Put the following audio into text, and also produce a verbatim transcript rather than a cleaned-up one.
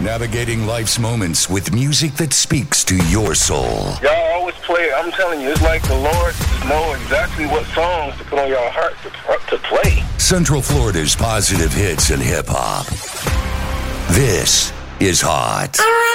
Navigating life's moments with music that speaks to your soul. Y'all always play, I'm telling you, it's like the Lord know exactly what songs to put on y'all heart to, to play. Central Florida's positive hits and hip-hop. This is Hot.